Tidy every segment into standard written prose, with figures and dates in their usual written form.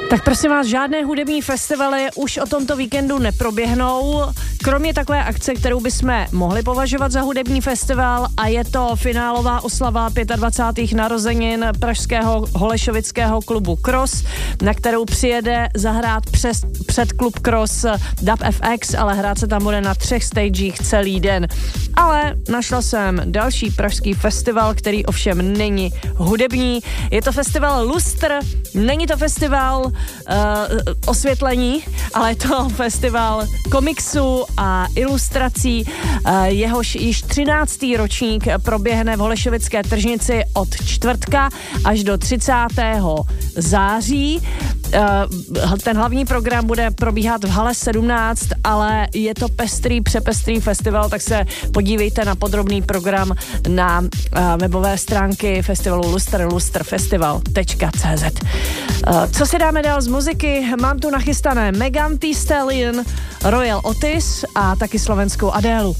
Tak prosím vás, žádné hudební festivaly už o tomto víkendu neproběhnou, kromě takové akce, kterou bychom mohli považovat za hudební festival, a je to finálová oslava 25. narozenin pražského holešovického klubu Cross, na kterou přijede zahrát před klub Cross Dub FX, ale hrát se tam bude na 3 stagech celý den. Ale našla jsem další pražský festival, který ovšem není hudební. Je to festival Lustr, není to festival osvětlení, ale je to festival komiksu a ilustrací. Jehož již 13. ročník proběhne v Holešovické tržnici od čtvrtka až do 30. září. Ten hlavní program bude probíhat v hale 17, ale je to přepestrý festival, tak se podívejte na podrobný program na webové stránky festivalu Lustr, lustrfestival.cz. Co si dáme dál z muziky? Mám tu nachystané Megan Thee Stallion, Royal Otis a taky slovenskou Adélu.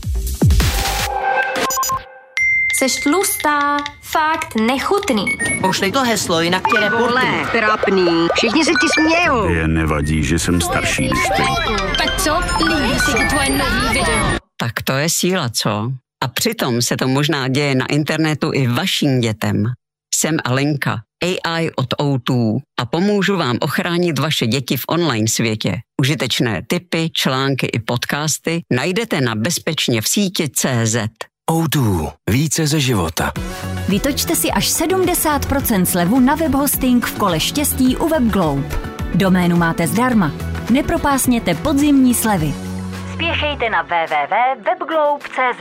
Seš tlustá, fakt nechutný. Pošli to heslo, jinak tě reportuju. Trapný, všichni se ti smějou. Je nevadí, že jsem starší než ty. Tak co? Líbí se ti tvoje nový video. Tak to je síla, co? A přitom se to možná děje na internetu i vašim dětem. Jsem Alenka, AI od O2 a pomůžu vám ochránit vaše děti v online světě. Užitečné tipy, články i podcasty najdete na bezpečněvsítě.cz. O2. Více ze života. Vytočte si až 70% slevu na webhosting v kole štěstí u WebGlobe. Doménu máte zdarma. Nepropásněte podzimní slevy. Spěchejte na www.webglobe.cz.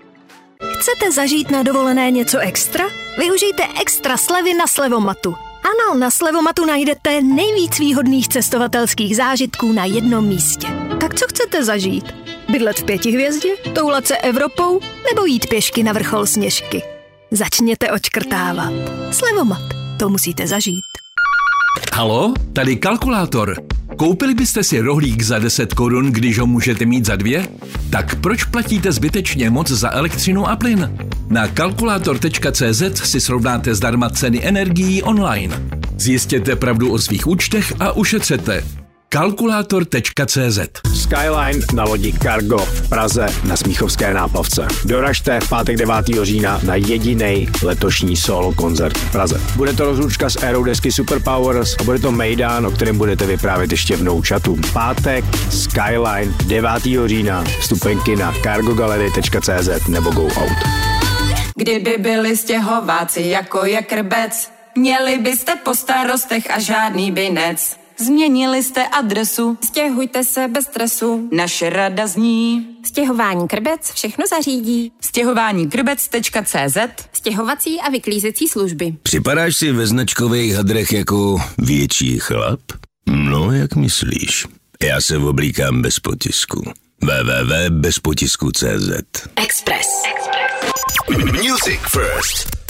Chcete zažít na dovolené něco extra? Využijte extra slevy na Slevomatu. Ano, na Slevomatu najdete nejvíc výhodných cestovatelských zážitků na jednom místě. Tak co chcete zažít? Bydlet v 5 hvězdě? Toulat se Evropou? Nebo jít pěšky na vrchol Sněžky? Začněte odškrtávat. Slevomat. To musíte zažít. Halo, tady kalkulátor. Koupili byste si rohlík za 10 korun, když ho můžete mít za 2? Tak proč platíte zbytečně moc za elektřinu a plyn? Na kalkulátor.cz si srovnáte zdarma ceny energií online. Zjistěte pravdu o svých účtech a ušetřete. Kalkulátor.cz. Skyline na lodi Cargo v Praze na Smíchovské náplavce. Doražte v pátek 9. října na jedinej letošní solo koncert v Praze. Bude to rozlučka z aerodesky Superpowers a bude to mejdan, o kterém budete vyprávět ještě v Nouchatu. Pátek Skyline 9. října. Vstupenky na cargogalery.cz nebo Go Out. Kdyby byli stěhováci jako je Krbec, měli byste po starostech a žádný binec. Změnili jste adresu, stěhujte se bez stresu. Naše rada zní: Stěhování Krbec všechno zařídí. Stěhováníkrbec.cz. Stěhovací a vyklízecí služby. Připadáš si ve značkových hadrech jako větší chlap? No, jak myslíš? Já se oblíkám bez potisku. www.bezpotisku.cz. Express. Music first.